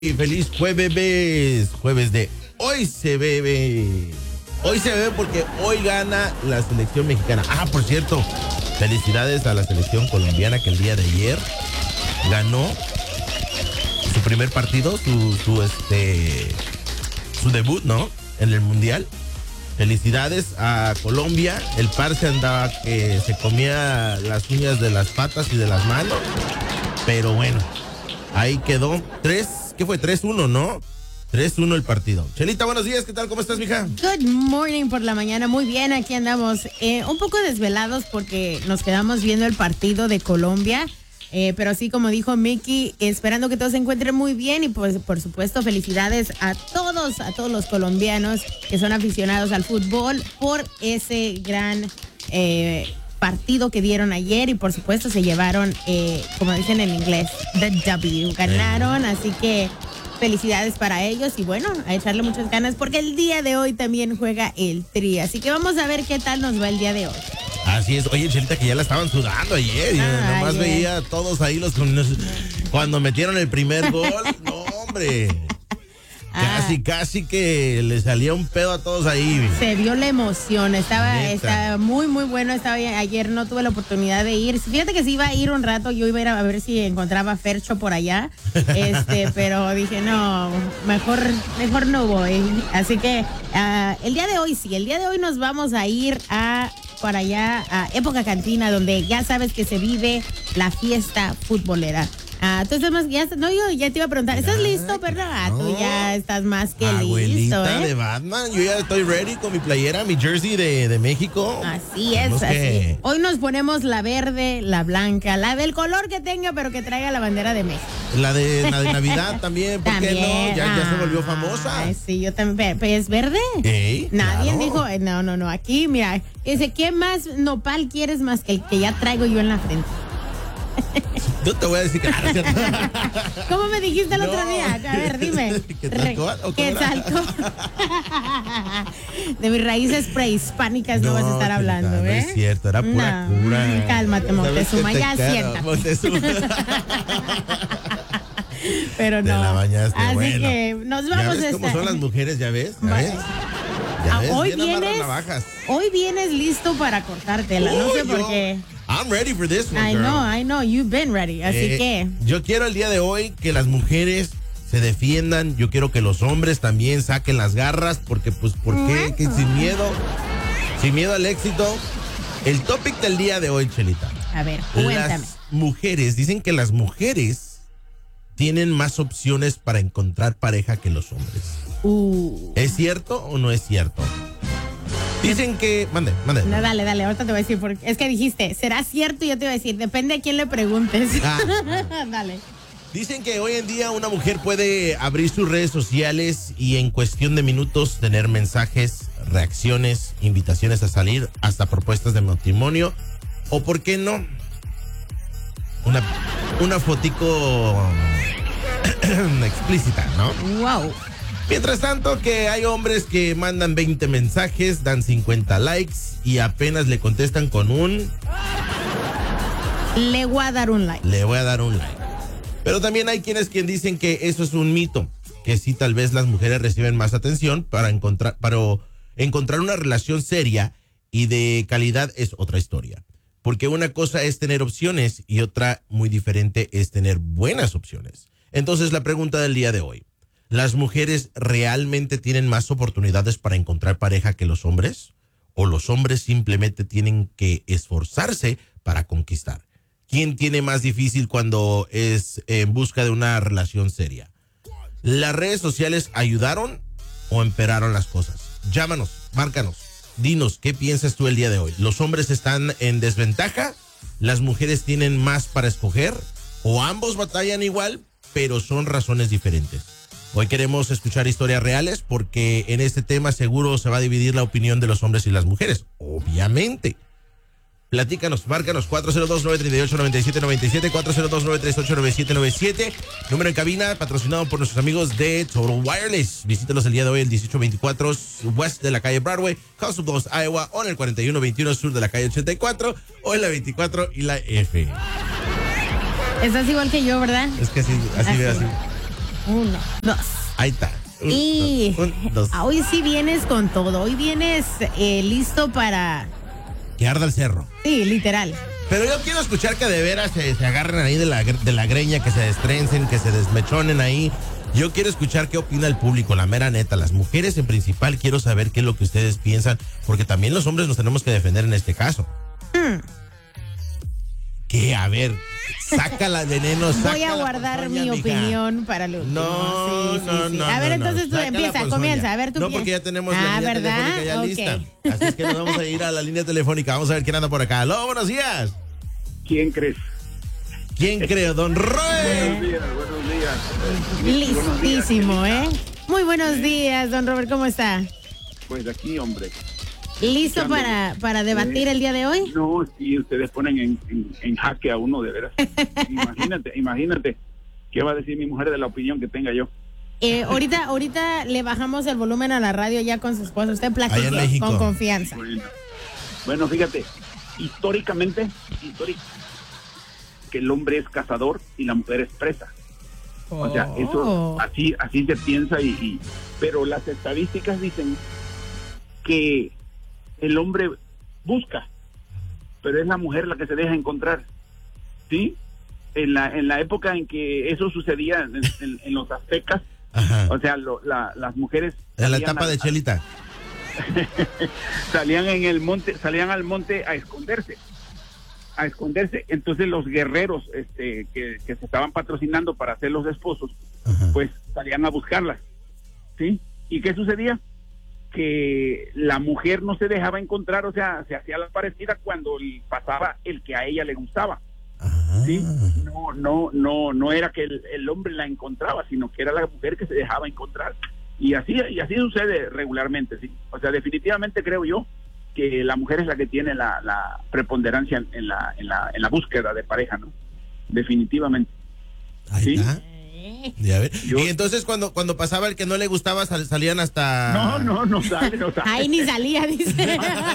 Y feliz jueves de Hoy se bebe. Hoy se bebe porque hoy gana la selección mexicana. Por cierto, felicidades a la selección colombiana que el día de ayer ganó su primer partido, su debut, ¿no? En el Mundial. Felicidades a Colombia. El par se andaba que se comía las uñas de las patas y de las manos. Pero bueno, ahí quedó. ¿Qué fue? 3-1, ¿no? 3-1 el partido. Chelita, buenos días. ¿Qué tal? ¿Cómo estás, mija? Good morning por la mañana. Muy bien, aquí andamos. Un poco desvelados porque nos quedamos viendo el partido de Colombia. Pero sí, como dijo Mickey, esperando que todos se encuentren muy bien. Y pues, por supuesto, felicidades a todos los colombianos que son aficionados al fútbol por ese gran partido que dieron ayer. Y por supuesto se llevaron, como dicen en inglés, the W. Ganaron, así que felicidades para ellos. Y bueno, a echarle muchas ganas porque el día de hoy también juega el Tri. Así que vamos a ver qué tal nos va el día de hoy. Así es. Oye, Chelita, que ya la estaban sudando ayer. Nomás veía a todos ahí cuando metieron el primer gol. No, hombre. Casi que le salía un pedo a todos ahí. Se vio la emoción. Estaba muy, muy bueno. Ayer no tuve la oportunidad de ir. Fíjate que si iba a ir un rato, yo iba a ir a ver si encontraba a Fercho por allá. Pero dije, no, mejor no voy. Así que el día de hoy nos vamos a ir para allá a Época Cantina, donde ya sabes que se vive la fiesta futbolera. Tú estás más, ya te iba a preguntar, ¿estás listo, perro? Tú ya estás más que listo, ¿eh? De Batman, yo ya estoy ready con mi playera, mi jersey de México. Así es, así. Hoy nos ponemos la verde, la blanca, la del color que tenga, pero que traiga la bandera de México. La de Navidad también, ¿por qué no? Ya se volvió famosa. Sí, yo también, ¿es verde? Nadie dijo, no, aquí, mira, ¿qué más nopal quieres más que el que ya traigo yo en la frente? Yo te voy a decir que ¿Cómo me dijiste el otro día? A ver, dime. ¿Qué salto? De mis raíces prehispánicas no vas a estar hablando, No es cierto, era pura cura. Cálmate, Moctezuma, ya siéntate. Pero no. Te la bañaste. Así que nos vamos a ¿Cómo son las mujeres? ¿Ya ves? Hoy vienes listo para cortártela. No sé por qué. I'm ready for this one, I know, you've been ready, así que... Yo quiero el día de hoy que las mujeres se defiendan, yo quiero que los hombres también saquen las garras, porque pues, ¿por qué? Que sin miedo al éxito. El topic del día de hoy, Chelita. A ver, cuéntame. Las mujeres, dicen que las mujeres tienen más opciones para encontrar pareja que los hombres. ¿Es cierto o no es cierto? Dicen que... Mande. No, dale, ahorita te voy a decir, porque es que dijiste, ¿será cierto? Y yo te iba a decir, depende a quién le preguntes. Dale. Dicen que hoy en día una mujer puede abrir sus redes sociales y en cuestión de minutos tener mensajes, reacciones, invitaciones a salir, hasta propuestas de matrimonio. O, ¿por qué no? Una fotico explícita, ¿no? Wow. Mientras tanto, que hay hombres que mandan 20 mensajes, dan 50 likes y apenas le contestan con un... Le voy a dar un like. Pero también hay quienes dicen que eso es un mito, que sí, tal vez las mujeres reciben más atención para encontrar una relación seria y de calidad es otra historia. Porque una cosa es tener opciones y otra muy diferente es tener buenas opciones. Entonces, la pregunta del día de hoy. ¿Las mujeres realmente tienen más oportunidades para encontrar pareja que los hombres? ¿O los hombres simplemente tienen que esforzarse para conquistar? ¿Quién tiene más difícil cuando es en busca de una relación seria? ¿Las redes sociales ayudaron o empeoraron las cosas? Llámanos, márcanos, dinos, ¿qué piensas tú el día de hoy? ¿Los hombres están en desventaja? ¿Las mujeres tienen más para escoger? ¿O ambos batallan igual, pero son razones diferentes? Hoy queremos escuchar historias reales porque en este tema seguro se va a dividir la opinión de los hombres y las mujeres. Obviamente. Platícanos, márcanos 402-938-9797, 402-938-9797. Número en cabina, patrocinado por nuestros amigos de Total Wireless. Visítalos el día de hoy, el 1824 West de la calle Broadway, House of Bluffs, Iowa, o en el 4121 Sur de la calle 84, o en la 24 y la F. Estás igual que yo, ¿verdad? Es que así ve así. 1, 2. Ahí está. Y Dos. hoy sí vienes con todo. Hoy vienes listo para... Que arda el cerro. Sí, literal. Pero yo quiero escuchar que de veras se agarren ahí de la greña, que se destrencen, que se desmechonen ahí. Yo quiero escuchar qué opina el público, la mera neta. Las mujeres en principal, quiero saber qué es lo que ustedes piensan, porque también los hombres nos tenemos que defender en este caso. ¿Qué? A ver, sácala veneno, sácala. Voy a guardar mi opinión para lo último. No. A ver, entonces tú Sácala, comienza. A ver, tú no, porque ya tenemos la línea telefónica ya lista. Así es que nos vamos a ir a la línea telefónica. Vamos a ver quién anda por acá. Aló, buenos días. ¿Quién crees? ¿Quién creo? Don Roy. Buenos días. Listísimo, ¿eh? Muy buenos días, don Robert, ¿cómo está? Pues aquí, hombre. ¿Listo para debatir el día de hoy? No, sí, ustedes ponen en jaque a uno, de veras. Imagínate. ¿Qué va a decir mi mujer de la opinión que tenga yo? Ahorita le bajamos el volumen a la radio ya con su esposo. Usted Allá en platique México. con confianza. Bueno, fíjate, históricamente, que el hombre es cazador y la mujer es presa. O sea, eso así se piensa pero las estadísticas dicen que el hombre busca, pero es la mujer la que se deja encontrar, ¿sí? En la época en que eso sucedía en los aztecas, Ajá. o sea, las mujeres En la etapa de Chelita. salían al monte a esconderse. Entonces los guerreros que se estaban patrocinando para ser los esposos, Ajá. pues salían a buscarlas, ¿sí? ¿Y qué sucedía? Que la mujer no se dejaba encontrar, o sea, se hacía la parecida cuando pasaba el que a ella le gustaba, ¿sí? No era que el hombre la encontraba, sino que era la mujer que se dejaba encontrar. Y así sucede regularmente, ¿sí? O sea, definitivamente creo yo que la mujer es la que tiene la preponderancia en la búsqueda de pareja, ¿no? Definitivamente. Ahí ¿Sí? está. Y, a ver, y entonces cuando pasaba el que no le gustaba salían hasta... No sale. Ahí ni salía, dice.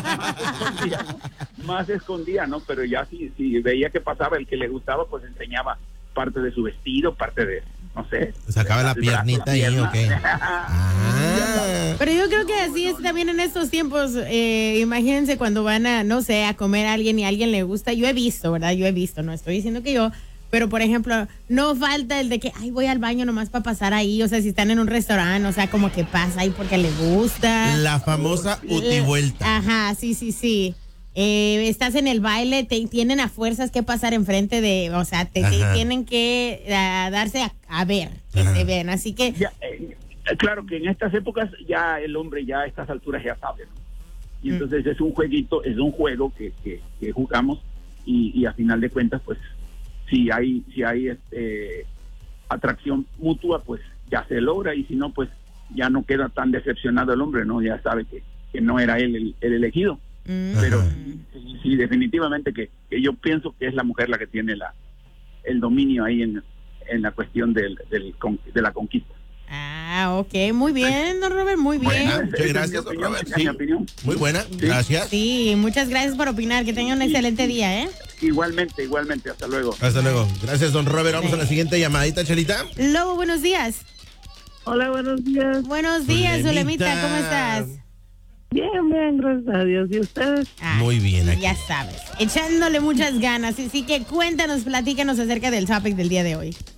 Más escondía, ¿no? Pero ya si veía que pasaba el que le gustaba, pues enseñaba parte de su vestido, parte de, no sé. Sacaba la piernita ahí, ¿o qué? Pero yo creo que así es también en estos tiempos. Imagínense cuando van a comer a alguien y a alguien le gusta. Yo he visto, ¿verdad? No estoy diciendo que yo... Pero, por ejemplo, no falta el de que, voy al baño nomás para pasar ahí. O sea, si están en un restaurante, o sea, como que pasa ahí porque le gusta. La famosa utivuelta. Ajá, sí. Estás en el baile, tienen a fuerzas que pasar enfrente de, o sea, tienen que darse a ver, que se ven. Así que... Ya, claro que en estas épocas ya el hombre ya a estas alturas ya sabe, ¿no? Y entonces es un jueguito, es un juego que jugamos y a final de cuentas, pues, si hay atracción mutua, pues ya se logra, y si no, pues ya no queda tan decepcionado el hombre, ¿no? Ya sabe que no era él el elegido. Pero sí, definitivamente que yo pienso que es la mujer la que tiene el dominio ahí en la cuestión de la conquista. Ok, muy bien, don Robert, muy bien. Muchas gracias, don Robert. Sí, muy buena, gracias. Sí, muchas gracias por opinar, que tengan un excelente día, ¿eh? Igualmente, hasta luego. Hasta luego. Gracias, don Robert. Vamos a la siguiente llamadita, Chelita. Lobo, buenos días. Hola, buenos días. Buenos días, Zulemita, ¿cómo estás? Bien, gracias a Dios. ¿Y ustedes? Muy bien aquí. Ya sabes, echándole muchas ganas. Así que cuéntanos, platícanos acerca del topic del día de hoy.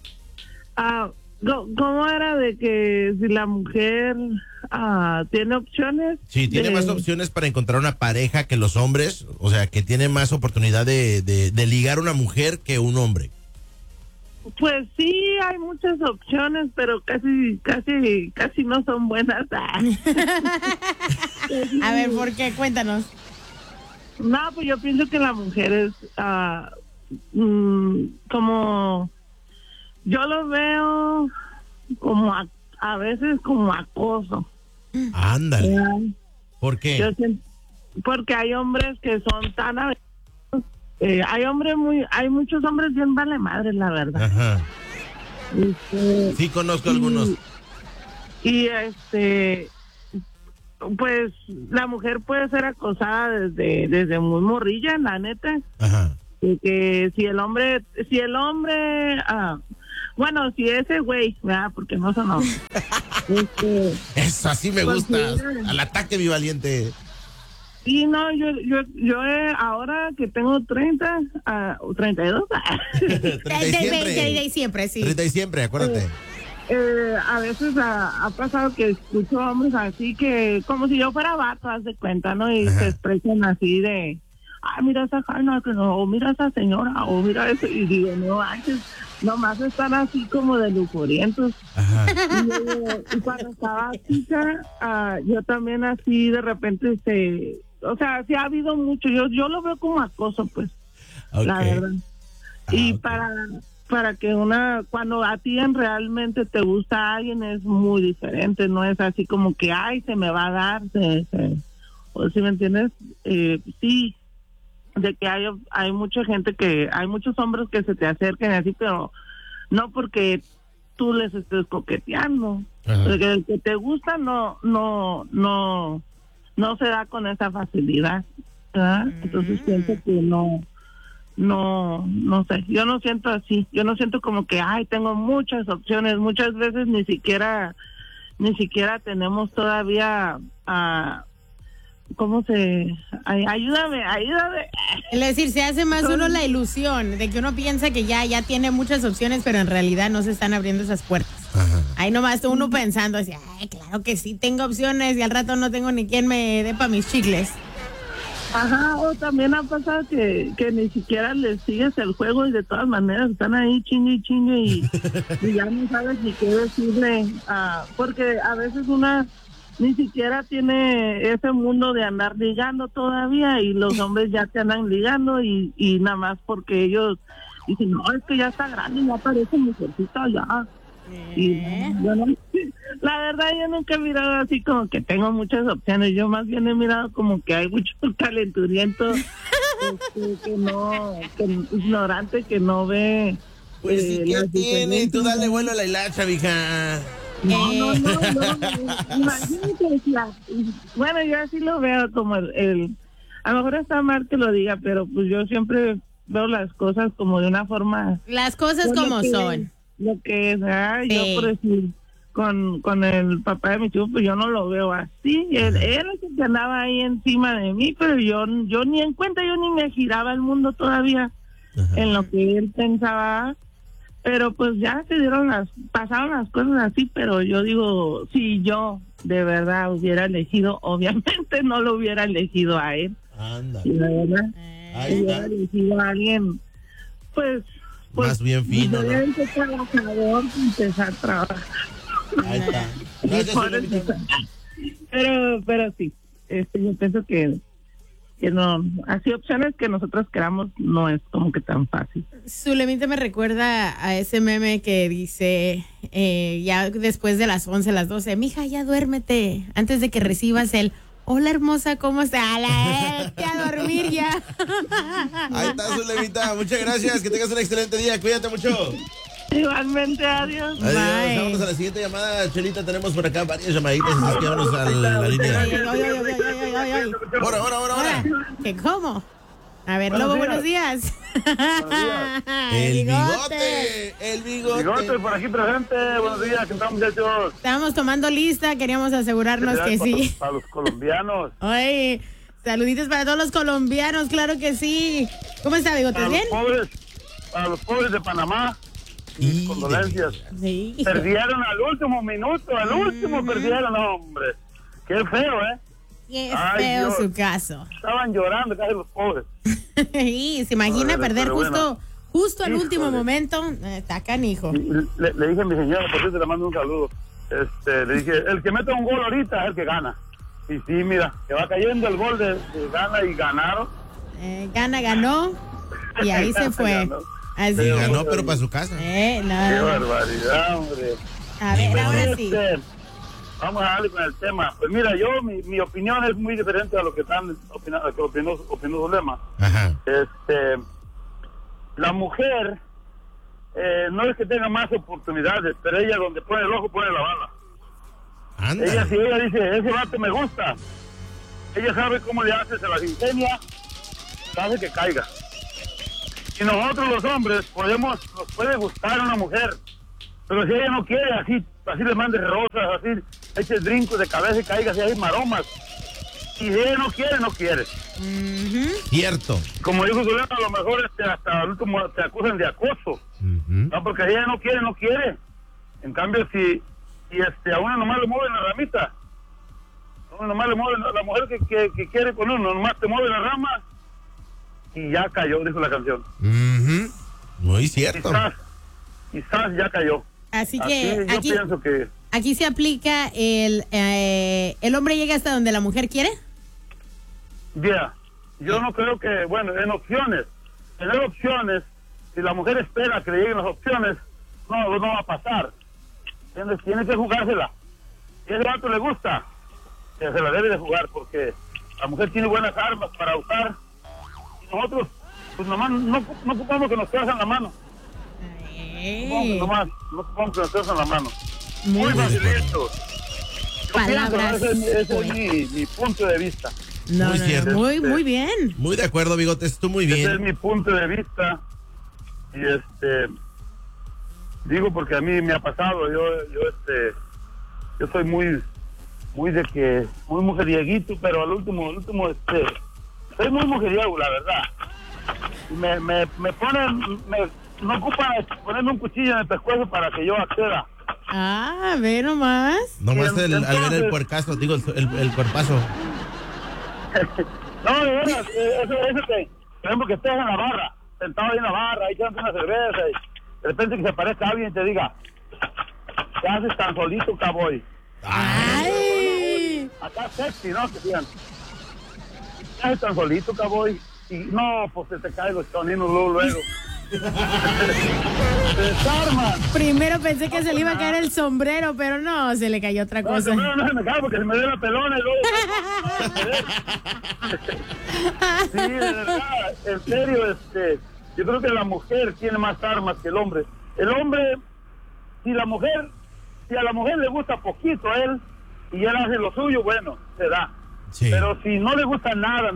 ¿Cómo era de que si la mujer tiene opciones? Sí, tiene más opciones para encontrar una pareja que los hombres, o sea, que tiene más oportunidad de ligar una mujer que un hombre. Pues sí, hay muchas opciones, pero casi no son buenas. A ver, ¿por qué? Cuéntanos. No, pues yo pienso que la mujer es como... Yo lo veo como a veces como acoso. Ándale. ¿Por qué? Porque hay hombres que son tan hay muchos hombres bien vale madre, la verdad. Ajá. Sí, conozco algunos. Y pues la mujer puede ser acosada desde muy morrilla, la neta. Ajá. Y que si el hombre bueno, si ese güey, ¿verdad? Porque no son hombres. Eso, así me gusta. Considera. Al ataque, mi valiente. Sí, no, yo ahora que tengo 30, 32, 30 y siempre. De siempre, sí. 30 y siempre, acuérdate. a veces ha pasado que escucho hombres así que, como si yo fuera vato, haz de cuenta, ¿no? Y se expresan así de, mira esa Jaina, que no, o mira esa señora, o mira eso, y digo, no, antes, nomás están así como de lujurientos. Y cuando estaba chica, yo también así de repente o sea, sí ha habido mucho, yo lo veo como acoso, pues, la verdad. Y para que cuando a ti realmente te gusta alguien es muy diferente, no es así como que, se me va a dar, o si me entiendes, sí, de que hay mucha gente hay muchos hombres que se te acerquen así, pero no porque tú les estés coqueteando. Porque el que te gusta no se da con esa facilidad, ¿verdad? Entonces pienso que no sé, yo no siento así, yo no siento como que tengo muchas opciones, muchas veces ni siquiera tenemos todavía ayúdame. Es decir, se hace más uno la ilusión de que uno piensa que ya tiene muchas opciones, pero en realidad no se están abriendo esas puertas. Ahí nomás uno pensando así, claro que sí tengo opciones y al rato no tengo ni quien me dé para mis chicles. O también ha pasado que ni siquiera les sigues el juego y de todas maneras están ahí chingue y ya no sabes ni qué decirle, porque a veces una ni siquiera tiene ese mundo de andar ligando todavía y los hombres ya te andan ligando y nada más porque ellos dicen, no, es que ya está grande, ya parece mujercita ya. Y bueno, la verdad yo nunca he mirado así como que tengo muchas opciones, yo más bien he mirado como que hay mucho talenturiento que ignorante que no ve. Pues sí, ¿qué tiene? Tú dale vuelo a la hilacha, mija. No, imagínate, bueno, yo así lo veo como a lo mejor está mal que lo diga, pero pues yo siempre veo las cosas como de una forma. Las cosas como son. Lo que es, sí. Yo por decir, con el papá de mi chico, pues yo no lo veo así. Él es el que andaba ahí encima de mí, pero yo ni en cuenta, yo ni me giraba el mundo todavía en lo que él pensaba. Pero pues ya pasaron las cosas así, pero yo digo, si yo de verdad hubiera elegido, obviamente no lo hubiera elegido a él. Anda. Y la verdad, Ahí hubiera está. elegido a alguien, pues Más bien fino, ¿no? trabajador, empezar a trabajar. Ahí está. Gracias, Zulemita. Pero sí, yo pienso que no, así opciones que nosotros queramos no es como que tan fácil. Zulemita me recuerda a ese meme que dice ya después de las 11, las 12, mija, ya duérmete antes de que recibas el hola hermosa, ¿cómo está? A dormir ya. Ahí está, Zulemita. Muchas gracias. Que tengas un excelente día. Cuídate mucho. Igualmente, adiós. Adiós. Bye. Vamos a la siguiente llamada. Chelita, tenemos por acá varias llamaditas. Así es que vamos a la línea. Ay. Ahora. ¿Qué cómo? A ver, Lobo, buenos días. El bigote. Bigote por aquí presente, buenos días, ¿qué tal, muchachos? Estábamos tomando lista, queríamos asegurarnos que sí. Para los colombianos. Oye, saluditos para todos los colombianos, claro que sí. ¿Cómo está, Bigote? ¿Bien? Para los pobres de Panamá, mis condolencias. Sí. Perdieron al último minuto, perdieron, hombre. Qué feo, ¿eh? Qué Ay, feo Dios. su caso. Estaban llorando casi los pobres. Y se imagina Joder, perder pero bueno. justo al Híjole. último momento. Está canijo. Le dije a mi señora, por cierto, le mando un saludo. Le dije, el que mete un gol ahorita es el que gana. Y sí, mira, que va cayendo el gol de gana y ganaron. Ganó y ahí se fue. Ganó. Así. Sí, ganó, pero para su casa. No. Qué barbaridad, hombre. A ver, ahora sí. Vamos a darle con el tema. Pues mira, mi opinión es muy diferente a lo que están opinando, que opinó Zulema. Ajá. La mujer no es que tenga más oportunidades, pero ella donde pone el ojo pone la bala. Anda. Si ella dice, ese vato me gusta, ella sabe cómo le hace, se las ingenia, sabe que caiga. Y nosotros los hombres nos puede gustar una mujer, Pero si ella no quiere, así le mandes rosas, así eches brincos de cabeza y caigas y hay maromas. Y si ella no quiere, no quiere. Cierto. Como dijo Zulema, a lo mejor hasta el último te acusan de acoso. No, porque si ella no quiere, no quiere. En cambio, si a una nomás le mueven la ramita, a una nomás le mueven, la mujer que quiere con uno, nomás te mueve la rama y ya cayó, dijo la canción. Muy cierto. Quizás ya cayó. Así que yo pienso que aquí se aplica el hombre llega hasta donde la mujer quiere. Yo no creo que, bueno, en opciones, tener opciones, si la mujer espera que le lleguen las opciones, no va a pasar. ¿Entiendes? Tiene que jugársela. Si a ese vato le gusta, se la debe de jugar, porque la mujer tiene buenas armas para usar y nosotros, pues nomás no ocupamos que nos trazan la mano. No ocupamos que nos trazan la mano. Muy facilito. Palabras. Ese es mi punto de vista. Muy cierto. Muy bien. Muy de acuerdo, Bigotes, tú muy bien. Ese es mi punto de vista. Y digo porque a mí me ha pasado, yo soy muy mujerieguito, pero al último soy muy mujeriego, la verdad. Me ponen, no ocupan ponerme un cuchillo en el pescuezo para que yo acceda. Ve nomás. Nomás al ver el puercazo, digo, el cuerpazo. No, de verdad, eso que, por ejemplo, que estés en la barra, sentado ahí en la barra, ahí echando una cerveza, y de repente que se aparezca alguien y te diga, ¿qué haces tan solito, cowboy? ¡Ay! Acá sexy, ¿no? Que digan, ¿qué haces tan solito, cowboy? Y no, pues se te caen los choninos luego. Se desarman. Primero pensé que se le iba a caer el sombrero, pero no, se le cayó otra cosa. No se me cae porque se me ve la pelona y luego... Sí, de verdad, en serio, yo creo que la mujer tiene más armas que el hombre. El hombre, si a la mujer le gusta poquito a él y él hace lo suyo, bueno, se da. Sí. Pero si no le gusta nada,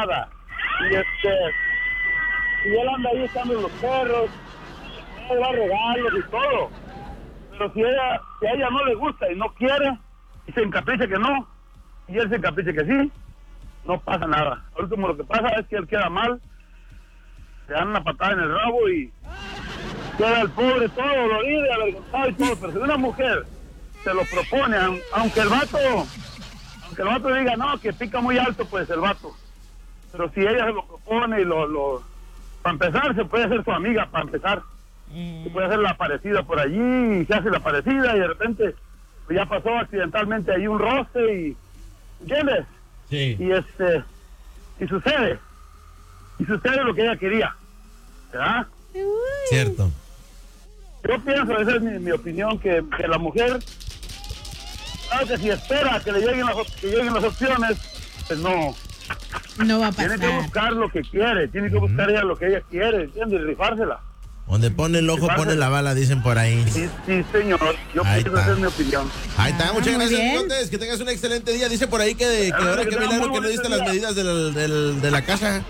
y él anda ahí echando los perros, él va a regalos y todo. Pero si a ella no le gusta y no quiere, y se encapricha que no, y él se encapricha que sí, no pasa nada. Al último lo que pasa es que él queda mal, le dan una patada en el rabo y queda el pobre todo dolorido y avergonzado y todo. Pero si una mujer se lo propone, aunque el vato diga no, que pica muy alto, pues el vato. Pero si ella se lo propone y para empezar, se puede hacer su amiga, para empezar. Se puede hacer la parecida por allí, y se hace la parecida y de repente pues ya pasó accidentalmente ahí un roce y... ¿Entiendes? Sí. Y sucede lo que ella quería, ¿verdad? Cierto. Yo pienso, esa es mi opinión, que la mujer, claro que si espera que le lleguen las opciones, pues no va a pasar. Tiene que buscar lo que quiere, tiene que buscar ella lo que ella quiere, ¿entiendes? Y rifársela. Donde pone el ojo, pone la bala, dicen por ahí. Sí, señor. Yo pienso, esa es mi opinión. Ahí está, muchas muy gracias, bien. Bigotes. Que tengas un excelente día. Dice por ahí que ahora que milagro que no diste las medidas de la casa.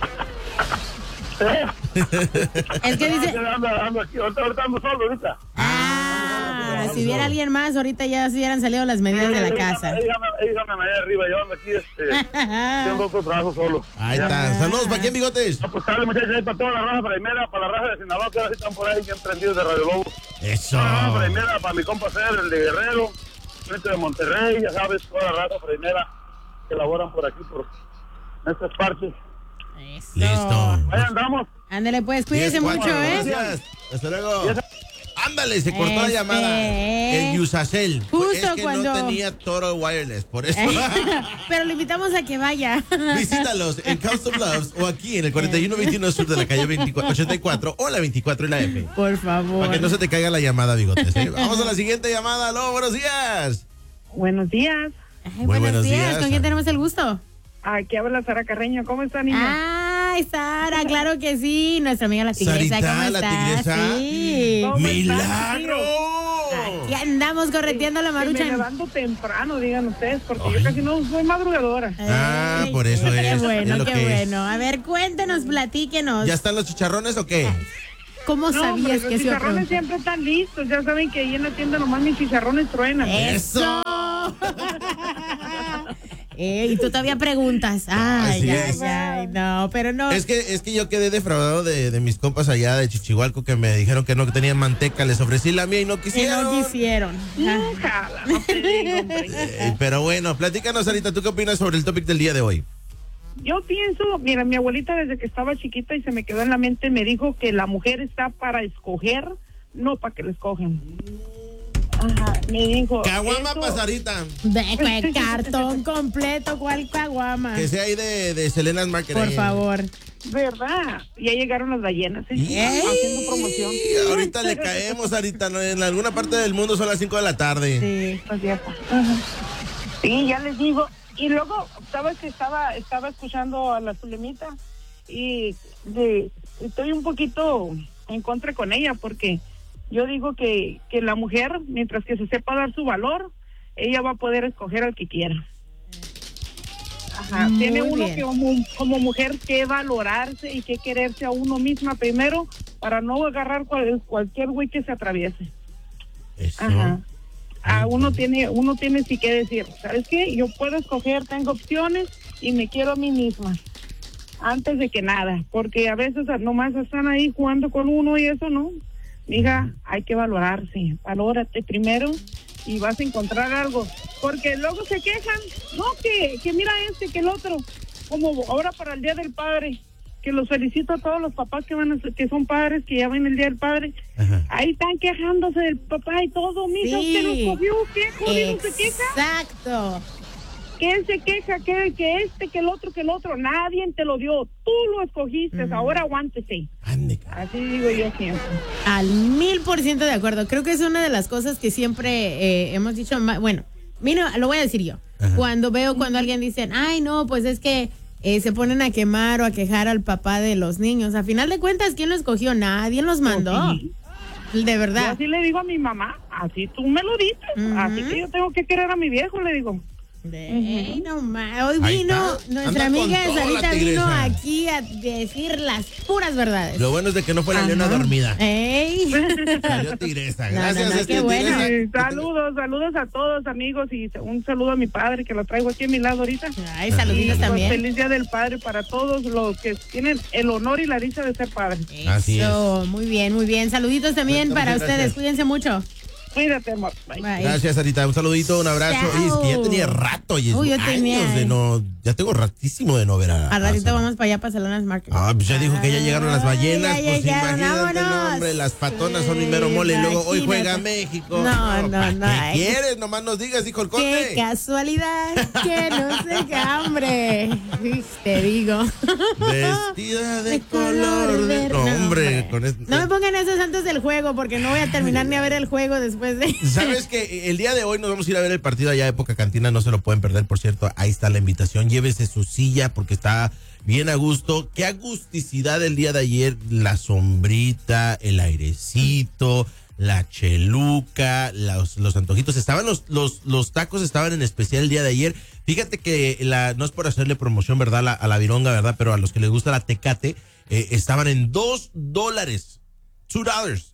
Es que dice... Ando aquí, ahorita ando solo, ahorita. Si hubiera alguien más, ahorita ya se hubieran salido las medidas de la casa. Dígame allá arriba, yo ando aquí, tengo otro trabajo solo. Ahí está. Saludos, ¿para quién, Bigotes? No, pues dale, muchachos, ahí para toda la raza primera, para la raza de Sinaloa, que ahora sí están por ahí bien prendidos de Radio Lobo. Eso. Primera, para mi compa Fer, el de Guerrero, frente de Monterrey, ya sabes, toda la raza primera que laboran por aquí, por estas partes. Eso. Listo. Ahí andamos. Ándale, pues, cuídese 10-4, mucho, Gracias. Hasta luego. Ándale, se cortó la llamada. El Yusacel. Justo Es que cuando... no tenía Total Wireless, por eso. Pero le invitamos a que vaya. Visítalos en Custom Loves o aquí en el 4121 Sur de la calle 84 o la 24 y la F. Por favor. Para que no se te caiga la llamada, Bigotes. Vamos a la siguiente llamada. Aló, buenos días. Buenos días. Ay, Muy buenos buenos días. días. ¿Con quién tenemos el gusto? Aquí habla Sara Carreño. ¿Cómo está, niña? Ay, Sara, claro que sí. Nuestra amiga la tigresa. Sarita, ¿Cómo la estás? tigresa. Sí. ¿Cómo ¡Milagro! Aquí andamos correteando la Me maruchan. levanto temprano, digan ustedes, porque Ay. yo casi no soy madrugadora. Ah, Ay, por eso qué es. bueno, Es lo qué que es. bueno. A ver, cuéntenos, platíquenos. ¿Ya están los chicharrones o qué? ¿Cómo sabías que los se iba a chicharrones preguntar? siempre están listos. Ya saben que ahí en la tienda nomás mis chicharrones truenan. ¡Eso! Y tú todavía preguntas. Ay, ay, no, pero no. Es que yo quedé defraudado de mis compas allá de Chichihualco que me dijeron que no tenían manteca. Les ofrecí la mía y no Que quisieron. no quisieron. Ojalá, no te digo, hombre. Pero bueno, platícanos, Sarita, ¿tú qué opinas sobre el topic del día de hoy? Yo pienso, mira, mi abuelita desde que estaba chiquita y se me quedó en la mente, me dijo que la mujer está para escoger, no para que la escogen. Ajá, me dijo. Caguama eso- para Sarita. De cartón completo, ¿cuál caguama? Que sea ahí de Selena's Market. Por ahí. favor. ¿Verdad? Ya llegaron las ballenas, ¿eh? Y- Haciendo promoción. Ahorita le caemos, Sarita. ¿No? En alguna parte del mundo son las 5 de la tarde. Sí. Pues ya está. Ajá. Sí, ya les digo. Y luego, ¿sabes que estaba escuchando a la Zulemita? Y estoy un poquito en contra con ella porque yo digo que la mujer, mientras que se sepa dar su valor, ella va a poder escoger al que quiera. Ajá. Muy Tiene uno bien. que como mujer que valorarse y que quererse a uno misma primero para no agarrar cualquier güey que se atraviese. Eso. Ajá. Uno tiene sí que decir, ¿sabes qué? Yo puedo escoger, tengo opciones y me quiero a mí misma. Antes de que nada, porque a veces nomás están ahí jugando con uno y eso no. Mija, hay que valorarse, valórate primero y vas a encontrar algo. Porque luego se quejan, no, que mira que el otro, como ahora para el Día del Padre, que los felicito a todos los papás que son padres, que ya ven el Día del Padre. Ajá. Ahí están quejándose del papá y todo, mija, Sí. usted lo cogió, ¿qué jodido se queja? Exacto. Que él se queja, que el otro, nadie te lo dio, tú lo escogiste, ahora aguántese. Ande, Así digo yo siempre. Al 1000% de acuerdo. Creo que es una de las cosas que siempre hemos dicho. Bueno, mira, lo voy a decir yo. Ajá. Cuando alguien dice, ay, no, pues es que se ponen a quemar o a quejar al papá de los niños. A final de cuentas, ¿quién lo escogió? Nadie los mandó. Sí. De Yo verdad. así le digo a mi mamá, así tú me lo dices, Ujú. así que yo tengo que querer a mi viejo, le digo. Ey, no ma- Hoy Ahí vino está. nuestra Anda con amiga todo, Sarita, la vino tigresa. aquí a decir las puras verdades. Lo bueno es de que no fue la leona dormida. Ey. Salió tigresa. No, Gracias, no, qué bueno. tigresa. Saludos a todos amigos y un saludo a mi padre que lo traigo aquí a mi lado ahorita. Ay, saluditos Pues, también. feliz Día del Padre para todos los que tienen el honor y la dicha de ser padres. Así Eso, muy bien, muy bien. Saluditos también Muchas para gracias. ustedes. Cuídense mucho. Cuídate, amor. Bye. Bye. Gracias, Sarita. Un saludito, un abrazo. Chao. Oye, es que ya tenía rato. Y Uy, yo años tenía, de no. Ya tengo ratísimo de no ver a. Al ratito Sara. vamos para allá, para Salonas Market. Ah, pues ya dijo que ya llegaron las ballenas. Ya Pues llegaron, imagínate, no, vámonos. hombre, las patonas son mi mero mole. Y luego hoy juega Imagínate. México. No, no, ¿pa' no, ¿Qué ay. quieres? Nomás nos digas, dijo el Qué conde. casualidad, que no sé qué hambre. Te digo. Vestida de color de. No, hombre, con esto. No me pongan esos antes del juego porque no voy a terminar ni a ver el juego después de. ¿Sabes que el día de hoy nos vamos a ir a ver el partido allá de Época Cantina? No se lo pueden perder, por cierto. Ahí está la invitación. Llévese su silla porque está bien a gusto. Qué agusticidad el día de ayer. La sombrita, el airecito, la cheluca, los antojitos. Estaban los tacos estaban en especial el día de ayer. Fíjate que no es por hacerle promoción, ¿verdad? A la vironga, ¿verdad? Pero a los que les gusta la Tecate, estaban en $2. $2.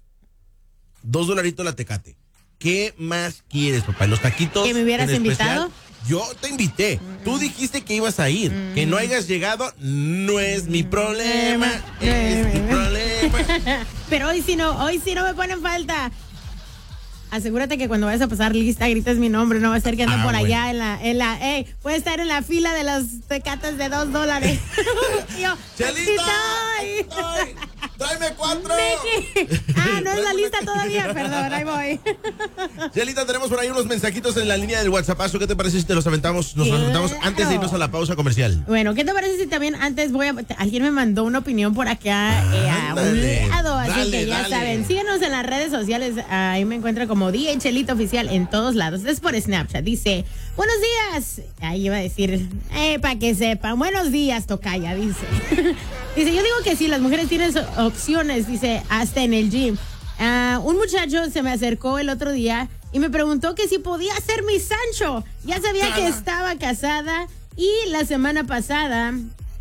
$2 la Tecate. ¿Qué más quieres, papá? Los taquitos. ¿Que me hubieras en especial, invitado? Yo te invité. Tú dijiste que ibas a ir. Que no hayas llegado no es mi problema. Es mi problema. Pero hoy sí no me ponen falta. Asegúrate que cuando vayas a pasar lista grites mi nombre, no va a ser que anden por bueno. allá puede estar en la fila de las tecatas de $2. Y yo, Chelita, aquí estoy. estoy. Tráeme 4. Miki. No es la lista todavía, perdón, ahí voy. Chelita, tenemos por ahí unos mensajitos en la línea del WhatsAppazo. ¿Qué te parece si te los aventamos? Nos los aventamos antes de irnos a la pausa comercial. Bueno, ¿qué te parece si también antes alguien me mandó una opinión por acá a Ándale, un lado? Así dale, que ya dale. saben, síguenos en las redes sociales. Ahí me encuentro como DJ Chelita Oficial en todos lados. Es por Snapchat. Dice, buenos días. Ahí iba a decir, para que sepan, buenos días, tocaya, dice. Dice, yo digo que sí, las mujeres tienen opciones, dice, hasta en el gym. Un muchacho se me acercó el otro día y me preguntó que si podía ser mi Sancho. Ya sabía que estaba casada y la semana pasada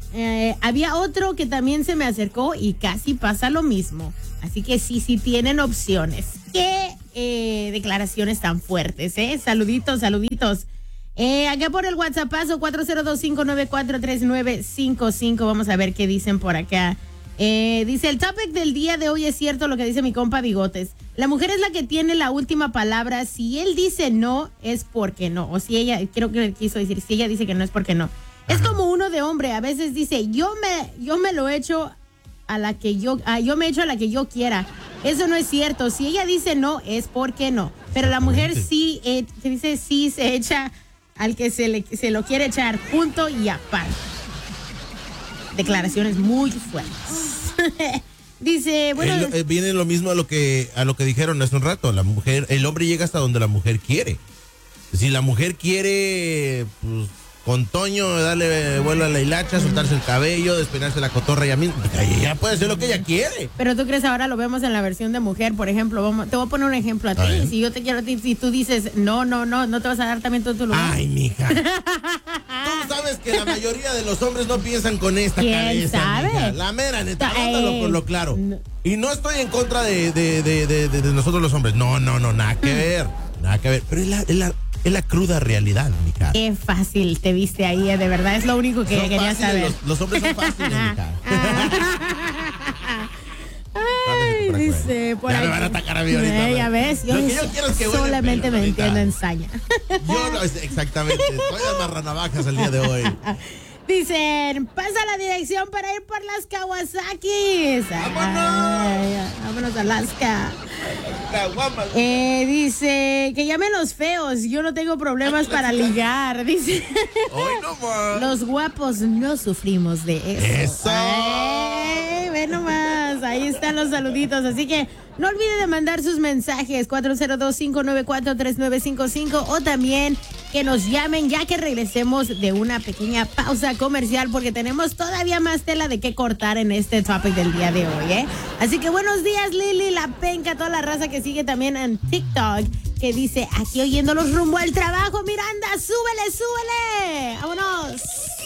había otro que también se me acercó y casi pasa lo mismo. Así que sí tienen opciones. Qué declaraciones tan fuertes, ¿eh? Saluditos. Acá por el WhatsAppazo 402-594-3955. Vamos a ver qué dicen por acá. Dice, el topic del día de hoy es cierto lo que dice mi compa Bigotes. La mujer es la que tiene la última palabra. Si él dice no, es porque no. O si ella, creo que quiso decir, si ella dice que no, es porque no. Es como uno de hombre. A veces dice, yo me lo echo a la que yo me echo a la que yo quiera. Eso no es cierto. Si ella dice no, es porque no. Pero la mujer sí, se dice sí, se echa al que se lo quiere echar, punto y aparte. Declaraciones muy fuertes. Dice, bueno, viene lo mismo a lo que dijeron hace un rato. El hombre llega hasta donde la mujer quiere. Si la mujer quiere, pues, con Toño, darle vuelo a la hilacha, soltarse el cabello, despeinarse la cotorra ella misma, ella puede hacer lo que ella quiere. Pero tú crees, ahora lo vemos en la versión de mujer, por ejemplo, te voy a poner un ejemplo a ti. Si yo te quiero a ti, si tú dices no te vas a dar también todo tu lugar. Ay, mija. Tú sabes que la mayoría de los hombres no piensan con esta cabeza, sabe? Mija. La mera neta, háblalo por lo claro. No. Y no estoy en contra de nosotros los hombres. No, nada que ver. Pero es la cruda realidad, mija. Qué fácil te viste ahí, de verdad, es lo único que quería saber. Los hombres son fáciles, mija. Ay, dice, por ya ahí. me van a atacar a mí ahorita. Ya ves, yo quiero es que solamente me entiendo en saña. Yo no, exactamente, estoy de marranavajas el día de hoy. Dicen, pasa la dirección para ir por las Kawasaki's. Vámonos a Alaska. Dice, que llamen los feos, yo no tengo problemas para ligar. Dice, los guapos no sufrimos de eso. Ve nomás, ahí están los saluditos. Así que no olvide de mandar sus mensajes 402-594-3955 o también que nos llamen ya que regresemos de una pequeña pausa comercial porque tenemos todavía más tela de qué cortar en este topic del día de hoy, ¿eh? Así que buenos días, Lili, la penca, toda la raza que sigue también en TikTok, que dice, aquí oyéndolos rumbo al trabajo, Miranda, súbele, vámonos.